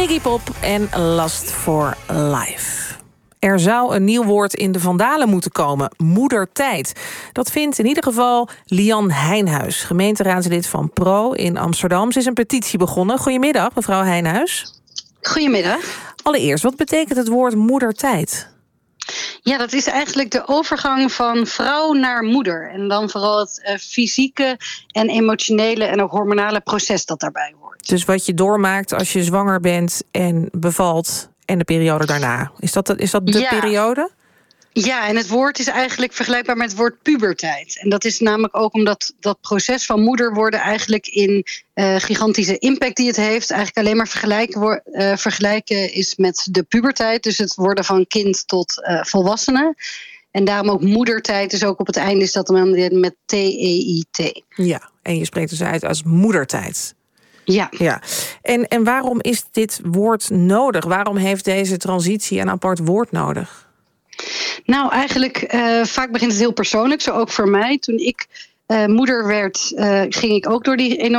Iggy Pop en Lust for Life. Er zou een nieuw woord in de Vandalen moeten komen. Moedertijd. Dat vindt in ieder geval Lian Heijnhuis, gemeenteraadslid van Pro in Amsterdam. Ze is een petitie begonnen. Goedemiddag, mevrouw Heijnhuis. Goedemiddag. Allereerst, wat betekent het woord moedertijd? Ja, dat is eigenlijk de overgang van vrouw naar moeder. En dan vooral het fysieke en emotionele en ook hormonale proces dat daarbij hoort. Dus wat je doormaakt als je zwanger bent en bevalt en de periode daarna. Is dat de periode? Ja, en het woord is eigenlijk vergelijkbaar met het woord puberteit. En dat is namelijk ook omdat dat proces van moeder worden eigenlijk in gigantische impact die het heeft, eigenlijk alleen maar vergelijken is met de puberteit. Dus het worden van kind tot volwassene. En daarom ook moedertijd, dus ook op het einde is dat dan met TEIT. Ja, en je spreekt dus uit als moedertijd. Ja. En waarom is dit woord nodig? Waarom heeft deze transitie een apart woord nodig? Nou, eigenlijk vaak begint het heel persoonlijk. Zo ook voor mij. Toen ik moeder werd, ging ik ook door die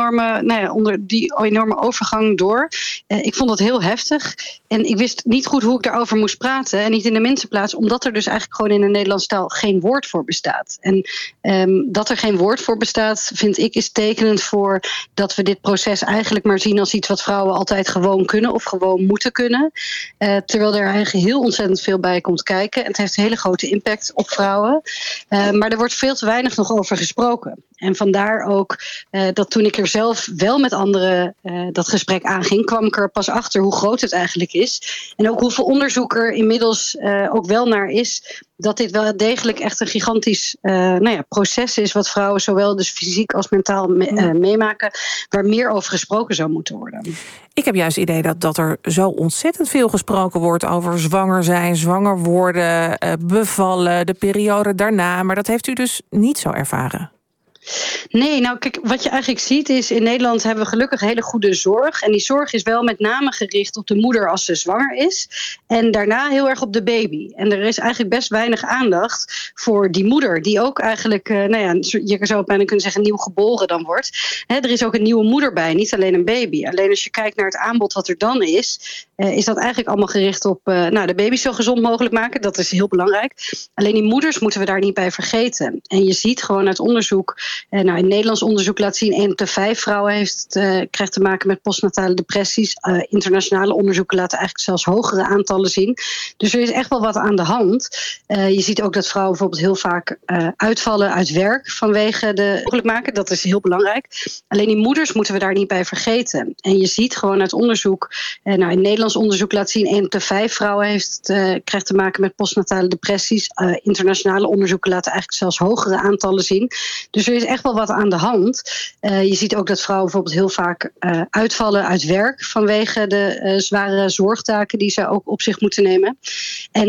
enorme overgang door. Ik vond dat heel heftig. En ik wist niet goed hoe ik daarover moest praten. En niet in de minste plaats, omdat er dus eigenlijk gewoon in de Nederlandse taal geen woord voor bestaat. En dat er geen woord voor bestaat, vind ik, is tekenend voor dat we dit proces eigenlijk maar zien als iets wat vrouwen altijd gewoon kunnen of gewoon moeten kunnen. Terwijl er eigenlijk heel ontzettend veel bij komt kijken. En het heeft een hele grote impact op vrouwen. Maar er wordt veel te weinig nog over gesproken. En vandaar ook dat toen ik er zelf wel met anderen dat gesprek aanging, kwam ik er pas achter hoe groot het eigenlijk is. En ook hoeveel onderzoek er inmiddels ook wel naar is, dat dit wel degelijk echt een gigantisch proces is, wat vrouwen zowel dus fysiek als mentaal meemaken, waar meer over gesproken zou moeten worden. Ik heb juist het idee dat er zo ontzettend veel gesproken wordt over zwanger zijn, zwanger worden, bevallen, de periode daarna. Maar dat heeft u dus niet zo ervaren? Nee, nou kijk, wat je eigenlijk ziet is, in Nederland hebben we gelukkig hele goede zorg. En die zorg is wel met name gericht op de moeder als ze zwanger is. En daarna heel erg op de baby. En er is eigenlijk best weinig aandacht voor die moeder. Die ook eigenlijk, je zou bijna kunnen zeggen, nieuw geboren dan wordt. Er is ook een nieuwe moeder bij, niet alleen een baby. Alleen als je kijkt naar het aanbod wat er dan is dat eigenlijk allemaal gericht op de baby zo gezond mogelijk maken. Dat is heel belangrijk. Alleen die moeders moeten we daar niet bij vergeten. En je ziet gewoon uit onderzoek, een Nederlands onderzoek laat zien, 1 op de 5 vrouwen krijgt te maken met postnatale depressies. Internationale onderzoeken laten eigenlijk zelfs hogere aantallen zien. Dus er is echt wel wat aan de hand. Je ziet ook dat vrouwen bijvoorbeeld heel vaak uitvallen uit werk vanwege de mogelijk maken. Dat is heel belangrijk. Alleen die moeders moeten we daar niet bij vergeten. En je ziet gewoon uit onderzoek, een Nederlands onderzoek laat zien, 1 op de 5 vrouwen krijgt te maken met postnatale depressies. Internationale onderzoeken laten eigenlijk zelfs hogere aantallen zien. Dus er is echt wel wat aan de hand. Je ziet ook dat vrouwen bijvoorbeeld heel vaak uitvallen uit werk vanwege de zware zorgtaken die ze ook op zich moeten nemen. En